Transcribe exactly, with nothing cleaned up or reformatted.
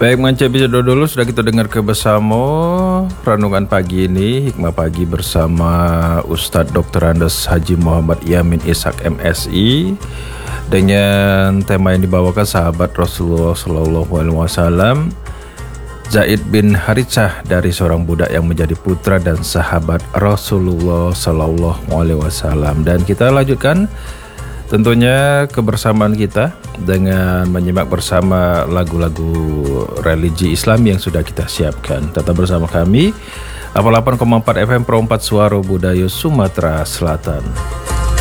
Baik, manca episode dulu sudah kita dengar ke bersama renungan pagi ini, hikmah pagi bersama Ustadz doktor Andes Haji Muhammad Yamin Ishak M Si dengan tema yang dibawakan sahabat Rasulullah Shallallahu Alaihi Wasallam, Zaid bin Haritsah, dari seorang budak yang menjadi putra dan sahabat Rasulullah Shallallahu Alaihi Wasallam. Dan kita lanjutkan tentunya kebersamaan kita dengan menyimak bersama lagu-lagu religi Islam yang sudah kita siapkan. Tetap bersama kami, delapan puluh delapan koma empat F M Pro empat Suara Budaya Sumatera Selatan.